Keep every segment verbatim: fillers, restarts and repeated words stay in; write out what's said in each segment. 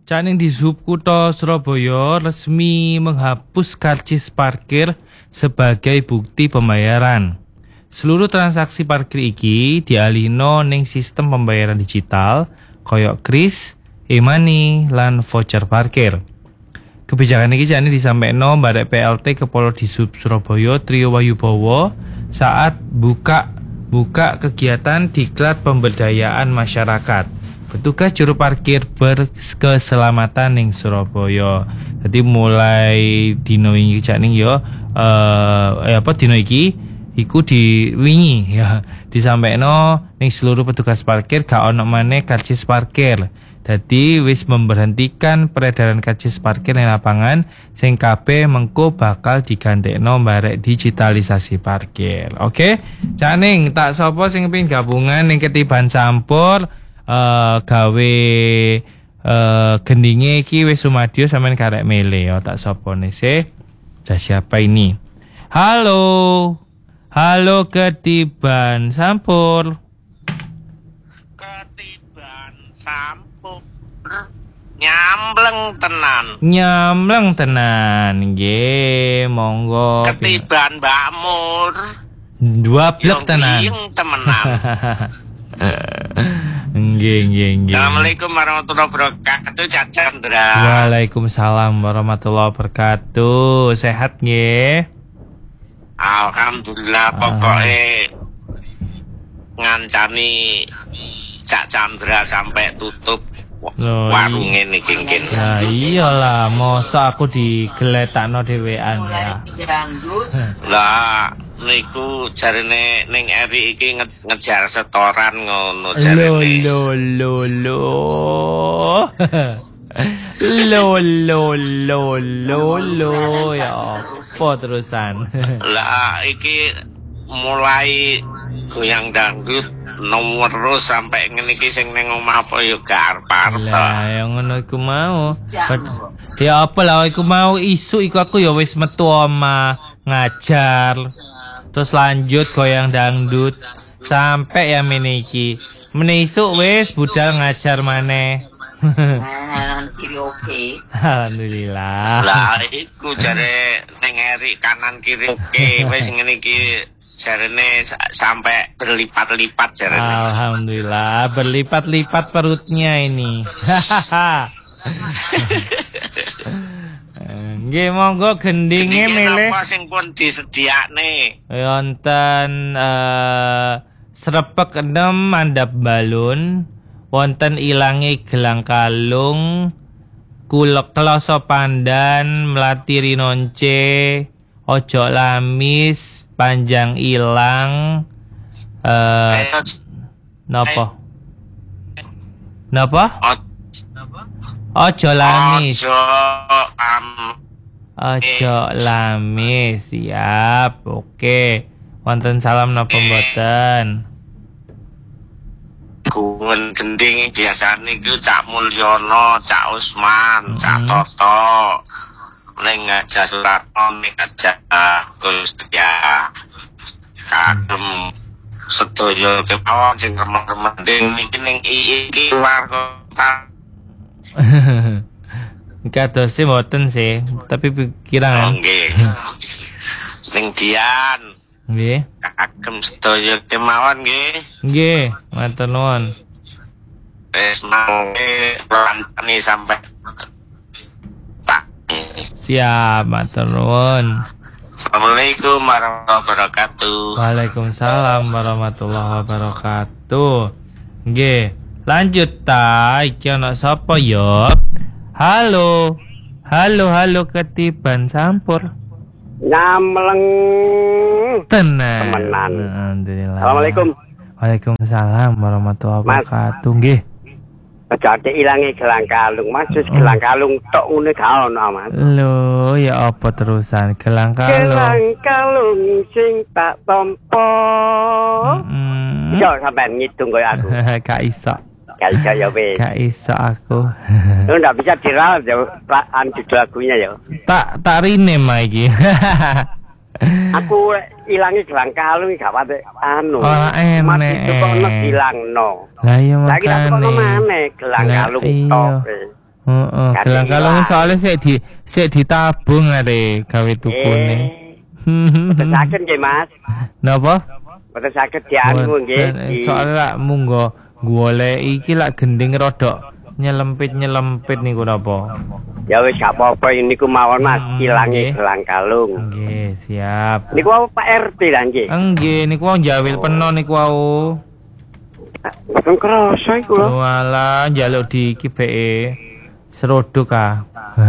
Caning di Sub Kutha Surabaya resmi menghapus karcis parkir sebagai bukti pembayaran. Seluruh transaksi parkir iki dialihno ning sistem pembayaran digital koyok kris, e-money, lan voucher parkir. Kebijakan ini jane disampaikan Mbak P L T Kepala Disub Surabaya Trio Wayubowo saat buka buka kegiatan diklat pemberdayaan masyarakat. Petugas juru parkir berkeselamatan ning Surabaya. Jadi mulai dino iki jane yo eh apa dino iki iku diwingi ya disampaikan ning seluruh petugas parkir gak ono maneh karcis parkir. Dadi wis memberhentikan peredaran karcis parkir ning lapangan sing kabeh mengko bakal digantekno barek digitalisasi parkir. Oke, Caning tak sapa sing pengin gabungan ning Ketiban Sampur uh, gawe uh, gendinge iki wis sumadyo sampean karek mele ya tak sapa nese. Dah siapa ini? Halo. Halo Ketiban Sampur. Ketiban Sampur. Nyambleng tenan. Nyambleng tenan. Nggih, monggo. Ketiban Mbak Mur. Dua blok tenan. Yang temenan. Nggih, nggih, nggih. Assalamualaikum warahmatullahi wabarakatuh, Cak Chandra. Waalaikumsalam warahmatullahi wabarakatuh. Sehat nggih? Alhamdulillah, pokoknya ngancani Cak Chandra sampai tutup Loh, warung ini kingkin. Ya iyalah, masa aku digeletakno dhewean ya. Lah niku jarine ning Eri iki nge ngejar setoran ngono Lo jarine. lo lo lo. Lo lo lo lo lo ya apa terusan. Lah iki mulai goyang dangdut nomor terus sampai ngene iki sing ning omah apa ya garpar. Lah yang ngono iku mau. Ya apa lah iku mau isu iku aku ya wis metu omah ngajar. Terus lanjut goyang dangdut sampai ya mene iki. Mene isuk wis budal ngajar maneh. Alhamdulillah. Lah iku jare ning Eri kanan kiri oke wis ngene iki jarene sampai berlipat-lipat jarene. Alhamdulillah berlipat-lipat perutnya ini. Nggih monggo gendinge milih. Apa sing pun disediakne? Wonten uh, srepek enem mandap balun, wonten ilange gelang kalung, kulek kloso pandan, melati rinonce, ojo lamis, panjang ilang, uh, napa? Napa? Ojo lamis. Ojo am Ojo lamis, siap. Oke. Wonten salam napa mboten? Kuwen gending biasane iku Cak Mulyono, Cak Usman, Cak Toto. Ning aja Suratno ning aja Gustiya. Kagem sedaya kemawon sing remen-remen niki ning iki warga. Kadose mboten sih, tapi pikiran. Nggih. Ning Dian. Nggih. Kagem sedaya kemawon nggih. Nggih, matur nuwun. Wis mangke lantani sampai Pak. Siap, matur nuwun. Assalamualaikum warahmatullahi wabarakatuh. Waalaikumsalam warahmatullahi wabarakatuh. Nggih, lanjut ta iki ana sapa ya? Halo. Halo, halo Ketiban Sampur. Nyamleng Tenan. temenan. Alhamdulillah. Assalamualaikum. Waalaikumsalam warahmatullahi Mas. wabarakatuh. Nggih. Aja ilange gelang kalung, Mas. Wis gelang kalung tok ngene gak ono, Mas. Lho, ya apa terusan gelang kalung? Gelang kalung sing tak tampa. Mm. Yo sampean ngitung koyo aku. Gak iso. Gak iso ya wis. Gak iso aku. Lu ndak bisa dirawat ya an judul lagunya ya. tak tak rinem iki. Aku ilange gelang kalung gak pate anu. Oh, enek. Mati kok ono dilangno. Lah iya Lagi tak makane. kono maneh gelang Lah, kalung iya. tok. Heeh, Kate gelang kalung ilang. soalnya sik di sik ditabung are gawe tukune. Mboten saged nggih, Mas. Napa? Mboten saged dianu nggih. Boten, di- soalnya lak munggo goleki iki lak gending rodok nyelempit-nyelempit niku napa? Ya wis gak apa-apa niku mawon Mas, Hmm, ilange nggih. gelang kalung. Nggih, siap. Niku apa Pak R T lah nggih. Nggih, niku wau njawil peno niku wau. Mboten krasa iku lho. Walah, njaluk di iki beke serodok ah.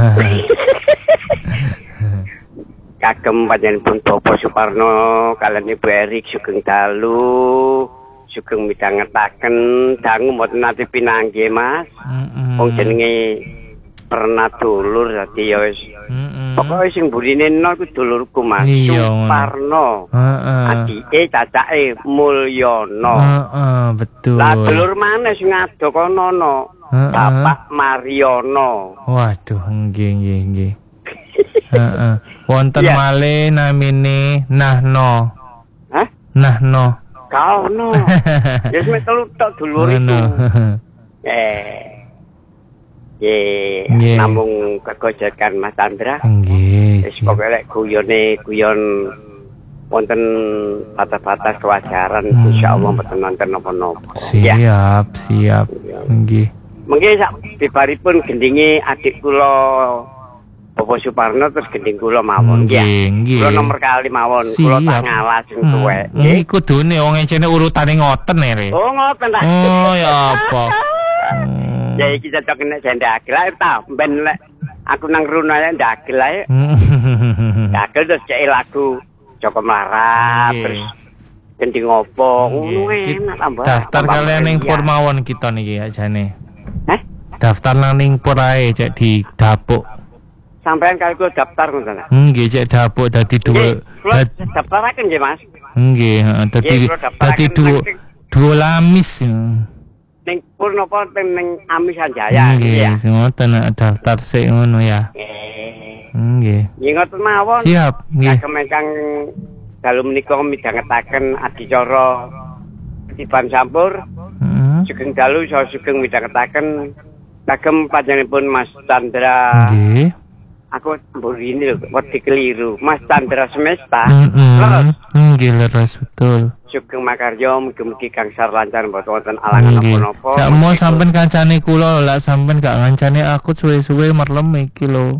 Kagem panjenengan Bapak Suparno kalian Ibu Erik sugeng dalu, sugeng midhangetaken dangu mboten nate pinanggih Mas. Heeh. Wong jenenge pernah dulur dadi ya wis. Heeh. Pokoke sing burine no iku dulurku Mas. Iya, ngono. Suparno. Heeh. Adike cacake Mulyono. Heeh, betul. Lah dulur maneh sing ado kono no. Heeh. Bapak Mariono. Waduh, nggih nggih nggih. Heeh. Wonten Iya. malih namine Nahno. Hah? Nahno. Kau no. Ya wis telu tok dulur itu. Ngono. Eh. Ye, Nggih. namung kegojekan Mas Chandra. Nggih. Wis pokoke lek guyone guyon wonten batas-batas kewajaran Hmm. insyaallah mboten wonten napa-napa. Siap, siap. Nggih. Mengki sak bibaripun gendinge adik kula Bapak Suparno terus gending kula mawon nggih. Nggih, nggih. Kula nomor kali mawon, kula tak Siap. ngalah sing Hmm. tuwek. Nggih kudune wong encene urutane ngoten ere. Oh ngoten ta. Oh, ya apa? Hmm. Ya iki cocok nek jendagel ae ta, ben lek aku nang runo ae ndagel ae. Hmm. Ndagel terus cek lagu Joko Melarat Nggih. terus gending opo ngono Nggih. enak tambah. Daftar tambah kalian ning meriah. pur mawon kita niki ajane. Heh? Daftar nang ning pur ae cek di dapuk. Sampeyan kali kula daftar ngoten ta. Nggih cek dapuk dadi Nggih, dua kula dad- daftaraken nggih Mas. nggih heeh dadi Nggih, kula daftaraken dadi dua langsung. dua lamis. Ning pur napa teng ning Amisan Jaya Nggih, ya. ngoten nek daftar sik ngono ya. Eh, Nggih. nggih ngoten mawon. Siap, nggih. Kagem ingkang dalu menika midhangetaken adicara Ketiban Sampur. Heeh. Sugeng dalu saha sugeng midhangetaken kagem panjenenganipun Mas Chandra. Nggih. Aku mburi ini lho, wedi keliru. Mas Chandra Semesta. Heeh. Leres. Nggih leres betul. Sugeng makarya mugi-mugi gangsal lancar mboten wonten alangan Nggih. napa-napa. Sakmo sampean kancane kula lho, lak sampean gak ngancane aku suwe-suwe merlem iki lho.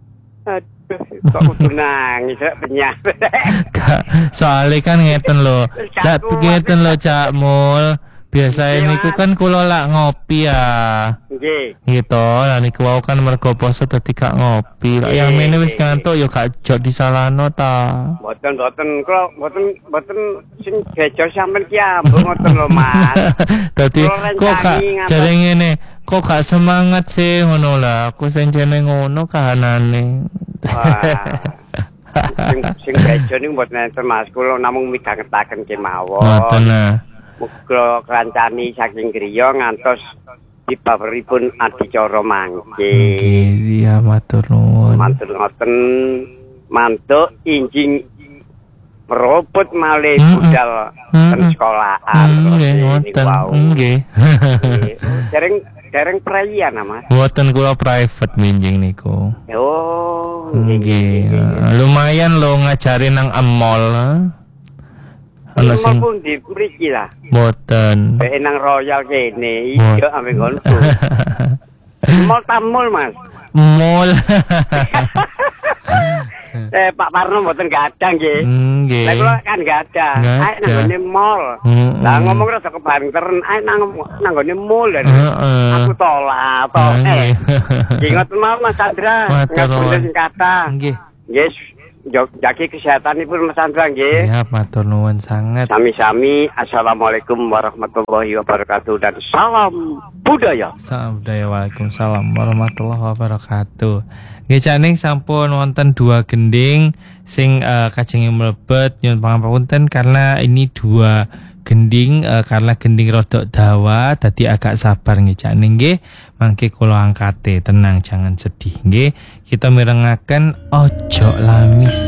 Aduh, kok kudu nangis rek penyah. Gak, soalnya kan ngeten lho. Lak Cak, ngeten lho Cak Mul. Biasa Nggih, niku Mas. kan kula lak ngopi ya. Nggih. Gitu, lah niku wau kan mergo poso dadi gak ngopi. Lah Nggih, yang mene wis nggih. ngantuk ya gak jok disalahno ta. Mboten mboten kula mboten mboten sing gejo sampean ki ambung ngoten lho Mas. Dadi Kula kok gak rencani ngatos- jare ngene, kok gak semangat sih ngono lah. Aku sencene ngono kahanane. Wah. Sing sing gejo niku mboten enten Mas, kula namung midhangetaken kemawon. Ngoten nah. Muga krancani saking griya ngantos dibaweripun adicara mangke. Nggih, iya matur nuwun. Mantul ngoten mantuk injing merobot malih Mm-mm. budal Mm-mm. ten sekolahan. Nggih, Terus ngoten. niku wau. Nggih. Nggih. Dereng dereng prayan Mas. Mboten kula private minjing niku. Oh, nggih, Nggih. nggih, nggih. Lumayan lo ngajari nang emol. Ana sing pun di mriki lah. mboten. Bae nang Royal kene, Mot- iya ambek ngono. Mall tamul Mas. Mall. Eh Pak Parno mboten gak ada nggih. Nggih. Lah kula kan gak ada. Nggak Ae nang ada. ngene mall. Mm-mm. Lah ngomong rada kebanteran, ae nang nang ngene mall lho. Heeh. Aku tolak, tolak. Nggih. Nggih ngoten mawon Mas Chandra. Matur Ngapunten nuwun. sing kathah. Nggih. Nggih, jog- jagi kesehatanipun Mas Chandra nggih. Siap matur nuwun sangat. Sami-sami. Assalamualaikum warahmatullahi wabarakatuh dan salam budaya. Salam budaya. Waalaikumsalam warahmatullahi wabarakatuh. Nggih Cak Ning sampun wonten dua gending sing uh, kajenge mlebet nyuwun pangapunten karena ini dua gending uh, karena gending rodok dawa dadi agak sabar nggih Cak Ning nggih. Mangke kula angkate tenang jangan sedih nggih. Kita mirengaken ojo lamis.